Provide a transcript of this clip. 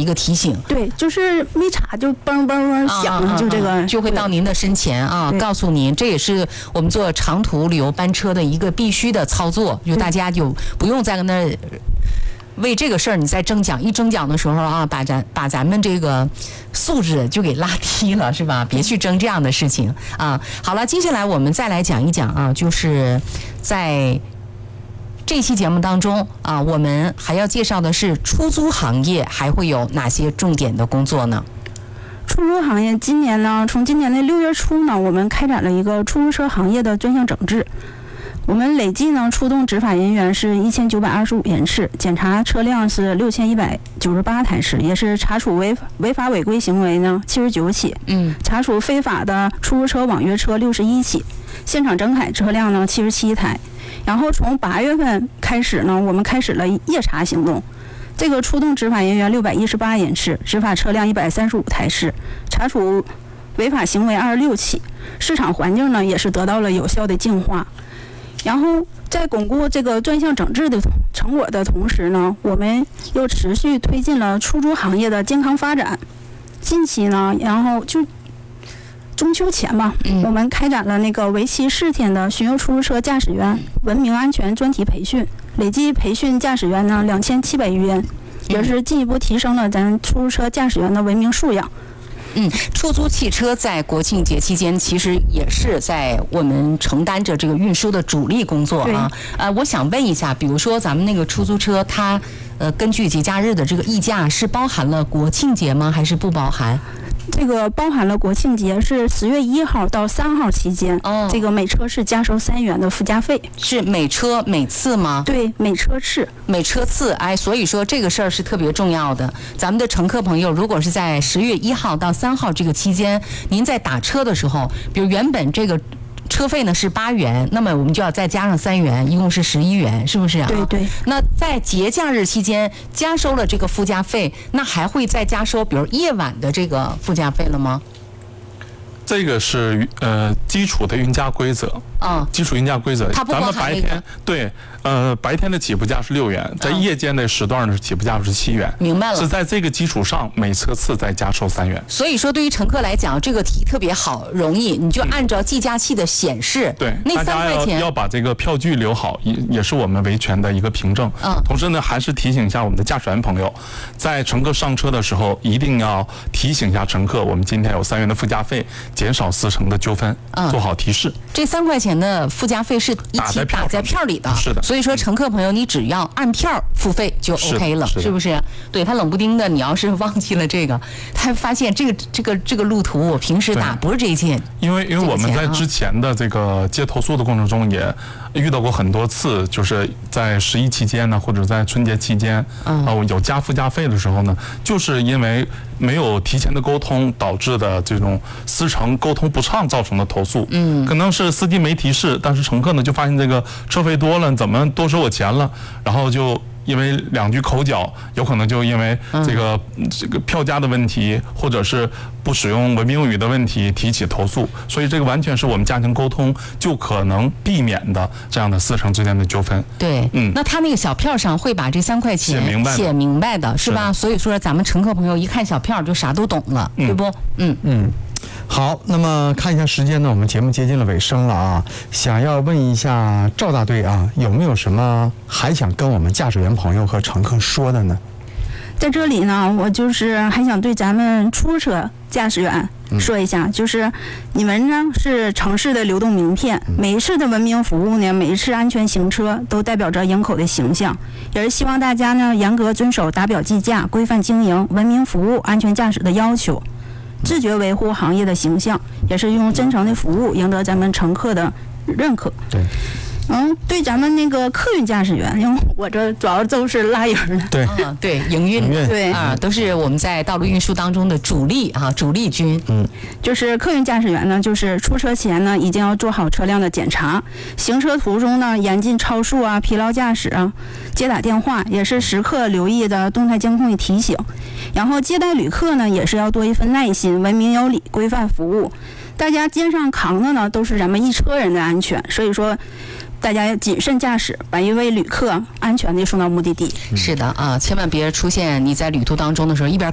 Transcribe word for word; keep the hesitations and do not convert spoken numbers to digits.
一个提醒。 对，就是没插就嘣嘣嘣响了，就这个就会到您的身前啊，告诉您，这也是我们做长途旅游班车的一个必须的操作，就大家就不用在那儿为这个事儿你在争奖，一争奖的时候啊，把咱把咱们这个素质就给拉低了，是吧？别去争这样的事情啊。好了，接下来我们再来讲一讲啊，就是在这期节目当中啊，我们还要介绍的是出租行业还会有哪些重点的工作呢？ 出租行业今年呢，从今年的六月初呢，我们开展了一个出租车行业的专项整治。我们累计呢出动执法人员是一千九百二十五人次，检查车辆是六千一百九十八台次，也是查处违违法违规行为呢七十九起，嗯，查处非法的出租车网约车六十一起，现场整改车辆呢七十七台。然后从八月份开始呢，我们开始了夜查行动，这个出动执法人员六百一十八人次，执法车辆一百三十五台次，查处违法行为二十六起，市场环境呢也是得到了有效的净化。然后在巩固这个专项整治的成果的同时呢，我们又持续推进了出租行业的健康发展。近期呢，然后就中秋前吧，我们开展了那个为期四天的巡游出租车驾驶员文明安全专题培训，累计培训驾驶员呢两千七百余人，也是进一步提升了咱出租车驾驶员的文明素养。 嗯，出租汽车在国庆节期间其实也是在我们承担着这个运输的主力工作啊。呃，我想问一下，比如说咱们那个出租车，它呃根据节假日的这个溢价是包含了国庆节吗？还是不包含？ 这个包含了国庆节，是十月一号到三号期间，哦，这个每车是加收三元的附加费。 是每车每次吗？ 对，每车次， 每车次。哎，所以说这个事儿是特别重要的。咱们的乘客朋友，如果是在十月一号到三号这个期间，您在打车的时候，比如原本这个车费呢是八元，那么我们就要再加上三元，一共是十一元，是不是啊？ 对对。 那在节假日期间加收了这个附加费，那还会再加收，比如夜晚的这个附加费了吗？ 这个是呃基础的运价规则啊，基础运价规则。 它不包含那个。 咱们白天对呃白天的起步价是六元，在夜间的时段呢起步价是七元。 明白了。 是在这个基础上每车次再加收三元。 所以说，对于乘客来讲，这个题特别好，容易，你就按照计价器的显示， 嗯、对， 那三块钱要要把这个票据留好，也也是我们维权的一个凭证。嗯。同时呢，还是提醒一下我们的驾驶员朋友，在乘客上车的时候，一定要提醒一下乘客，我们今天有三元的附加费。减少司乘的纠纷，嗯，做好提示。 这三块钱的附加费是一起打在票里的， 是的。 所以说，乘客朋友，你只要按票付费就 OK 了， 是, 是不是？对，他冷不丁的，你要是忘记了这个，他发现这个这个这个路途我平时打不是这一件， 因为因为我们在之前的这个接投诉的过程中也遇到过很多次，就是在十一期间呢，或者在春节期间，嗯，呃，有加附加费的时候呢，就是因为没有提前的沟通导致的这种司乘沟通不畅造成的投诉。嗯，可能是司机没提示，但是乘客呢就发现这个车费多了，怎么多收我钱了，然后就因为两句口角，有可能就因为这个、嗯、这个票价的问题，或者是不使用文明用语的问题提起投诉，所以这个完全是我们加强沟通就可能避免的这样的司乘之间的纠纷。 对，嗯，那他那个小票上会把这三块钱写明白写明白的，是吧？所以说咱们乘客朋友一看小票就啥都懂了，嗯、对不？嗯嗯。好，那么看一下时间呢，我们节目接近了尾声了啊，想要问一下赵大队啊，有没有什么还想跟我们驾驶员朋友和乘客说的呢？ 在这里呢，我就是还想对咱们出租车驾驶员说一下，嗯、就是你们呢是城市的流动名片，每一次的文明服务呢，每一次安全行车都代表着营口的形象，也是希望大家呢严格遵守打表计价、规范经营、文明服务、安全驾驶的要求。自觉维护行业的形象，也是用真诚的服务赢得咱们乘客的认可。 对， 嗯，对咱们那个客运驾驶员，因为我这主要都是拉人的， 对， 嗯，对，营运， 对啊，都是我们在道路运输当中的主力啊，主力军。 嗯， 就是客运驾驶员呢，就是出车前呢，一定要做好车辆的检查，行车途中呢，严禁超速啊、疲劳驾驶啊、接打电话，也是时刻留意的动态监控的提醒。然后接待旅客呢，也是要多一份耐心，文明有礼，规范服务。大家肩上扛的呢，都是咱们一车人的安全，所以说大家要谨慎驾驶，把一位旅客安全地送到目的地。 是的啊，千万别出现你在旅途当中的时候一边